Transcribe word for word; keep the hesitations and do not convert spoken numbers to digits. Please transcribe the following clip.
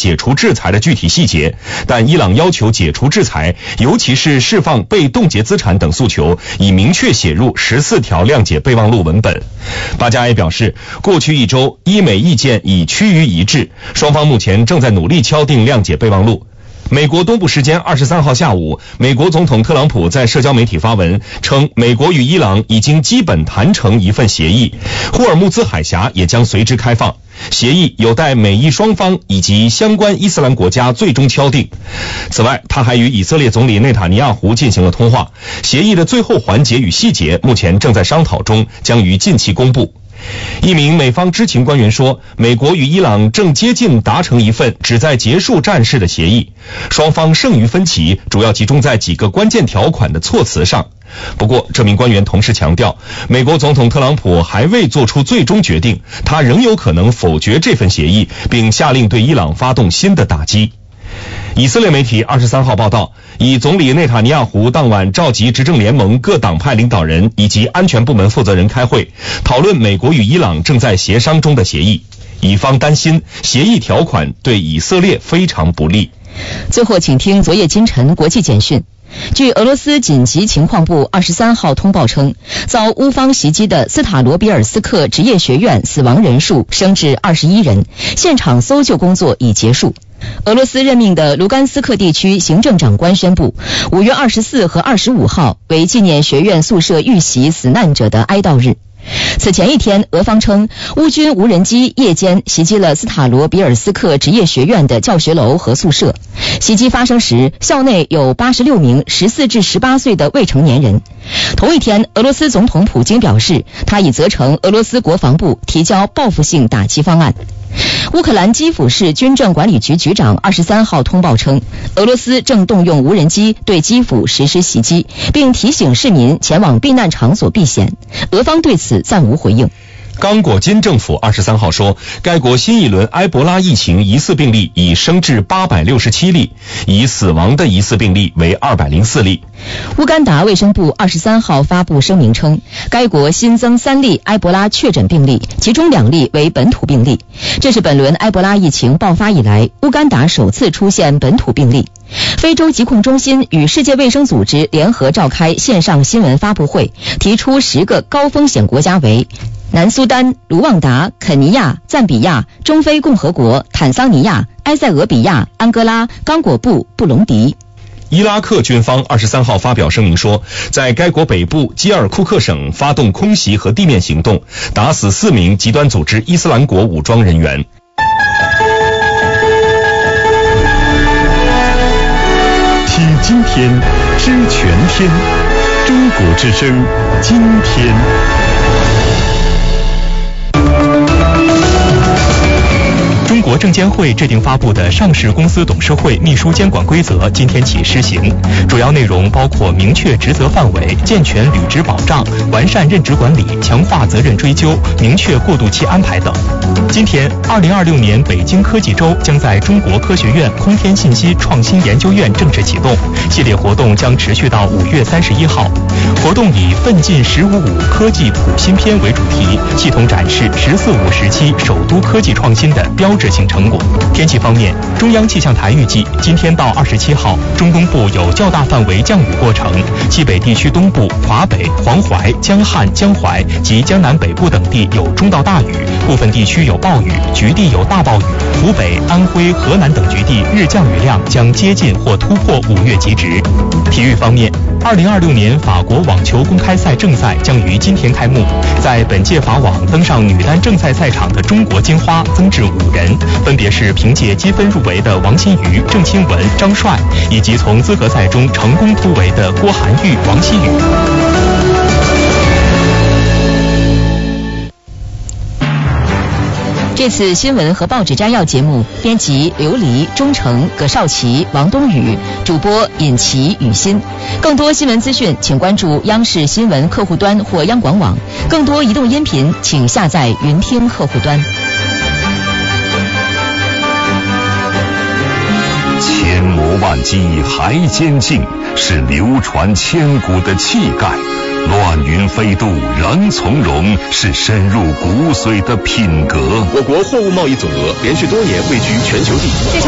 解除制裁的具体细节，但伊朗要求解除制裁，尤其是释放被冻结资产等诉求，已明确写入十四条谅解备忘录文本。巴加埃表示，过去一周，伊美意见已趋于一致，双方目前正在努力敲定谅解备忘录。美国东部时间二十三号下午，美国总统特朗普在社交媒体发文称，美国与伊朗已经基本谈成一份协议，霍尔木兹海峡也将随之开放。协议有待美伊双方以及相关伊斯兰国家最终敲定。此外，他还与以色列总理内塔尼亚胡进行了通话，协议的最后环节与细节目前正在商讨中，将于近期公布。一名美方知情官员说，美国与伊朗正接近达成一份旨在结束战事的协议，双方剩余分歧主要集中在几个关键条款的措辞上。不过，这名官员同时强调，美国总统特朗普还未做出最终决定，他仍有可能否决这份协议，并下令对伊朗发动新的打击。以色列媒体二十三号报道，以总理内塔尼亚胡当晚召集执政联盟各党派领导人以及安全部门负责人开会，讨论美国与伊朗正在协商中的协议。以方担心协议条款对以色列非常不利。 最后，请听昨夜今晨国际简讯。据俄罗斯紧急情况部二十三号通报称，遭乌方袭击的斯塔罗比尔斯克职业学院死亡人数升至二十一人，现场搜救工作已结束。俄罗斯任命的卢甘斯克地区行政长官宣布，五月二十四和二十五号为纪念学院宿舍遇袭死难者的哀悼日。此前一天，俄方称乌军无人机夜间袭击了斯塔罗比尔斯克职业学院的教学楼和宿舍。袭击发生时，校内有八十六名十四至十八岁的未成年人。同一天，俄罗斯总统普京表示，他已责成俄罗斯国防部提交报复性打击方案。乌克兰基辅市军政管理局局长二十三号通报称，俄罗斯正动用无人机对基辅实施袭击，并提醒市民前往避难场所避险。俄方对此暂无回应。 刚果金政府二十三号说，该国新一轮埃博拉疫情疑似病例已升至八百六十七例，已死亡的疑似病例为二百零四例。 乌干达卫生部二十三号发布声明称，该国新增三例埃博拉确诊病例，其中两例为本土病例。这是本轮埃博拉疫情爆发以来，乌干达首次出现本土病例。非洲疾控中心与世界卫生组织联合召开线上新闻发布会，提出十个高风险国家为南苏丹、卢旺达、肯尼亚、赞比亚、中非共和国、坦桑尼亚、埃塞俄比亚、安哥拉、刚果布、布隆迪。 伊拉克军方二十三号发表声明说，在该国北部基尔库克省发动空袭和地面行动，打死四名极端组织伊斯兰国武装人员。 听今天，知全天，中国之声，今天。 中国证监会制定发布的上市公司董事会秘书监管规则今天起施行，主要内容包括明确职责范围、健全履职保障、完善任职管理、强化责任追究、明确过渡期安排等。今天，二零二六年北京科技周将在中国科学院空天信息创新研究院正式启动，系列活动将持续到五月三十一号。活动以“奋进十五五科技普新篇”为主题，系统展示“十四五”时期首都科技创新的标志性成果。天气方面，中央气象台预计，今天到二十七号，中东部有较大范围降雨过程，西北地区东部、华北、黄淮、江汉、江淮及江南北部等地有中到大雨，部分地区有暴雨，局地有大暴雨。湖北、安徽、河南等局地日降雨量将接近或突破五月极值。体育方面，二零二六年法国网球公开赛正赛将于今天开幕，在本届法网登上女单正赛赛场的中国金花增至五人，分别是凭借积分入围的王欣瑜、郑钦文、张帅，以及从资格赛中成功突围的郭涵玉、王希雨。 这次新闻和报纸摘要节目，编辑刘黎、钟诚、葛少奇、王冬雨，主播尹奇、雨欣。更多新闻资讯，请关注央视新闻客户端或央广网。更多移动音频，请下载云听客户端。 千磨万击还坚劲，是流传千古的气概。乱云飞渡仍从容，是深入骨髓的品格。 我国货物贸易总额连续多年位居全球第一。